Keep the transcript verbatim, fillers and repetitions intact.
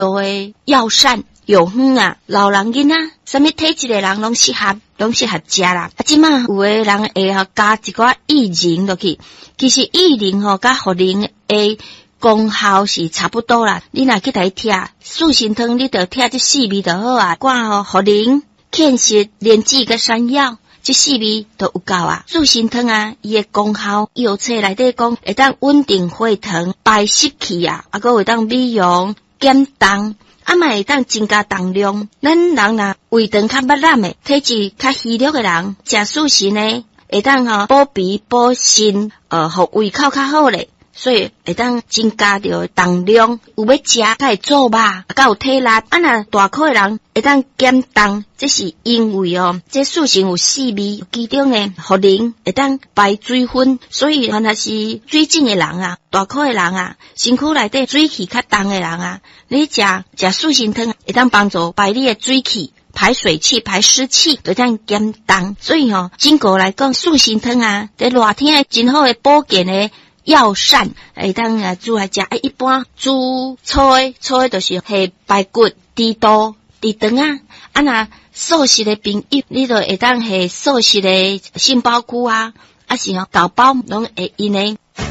有诶药膳。药汤啊，老人囡仔，啥物体质的人拢适合，拢适合食啦。啊，即马有诶人会吼加一寡薏仁落去，其实薏仁吼甲茯苓诶功效是差不多啦。你若去来吃素心汤，你着吃这四味就好啊。挂吼茯苓、芡实、莲子甲山药，这四味都有够啊。素心汤啊，伊诶功效药册内底讲会当稳定血糖、排湿气啊，啊，佮会当美容、减重。啊，嘛会当增加重量。咱人若胃肠较捌烂诶，体质较虚弱诶人，食素食呢，会当吼补脾补肾，呃，互胃口较好咧。所以会当增加着重量，有要食，才会做吧，才有体力。啊，若大块诶人会当减重，这是因为哦，这素食有四味，其中呢，茯苓会当排水分，所以原来是水肿诶人啊，大块诶人啊，身躯内底水气较重诶人啊，你食食素心汤会当帮助排你诶水气。排水气、排湿气，就这样减重。所以吼，经过来讲，素心汤啊，在热天真好诶保健诶。药膳会当啊煮来食，一般煮炒诶，炒诶就是下排骨、猪肚、猪肠啊。啊若素食诶朋友，你就会当下素食诶杏鲍菇啊，啊是哦豆包拢会用诶。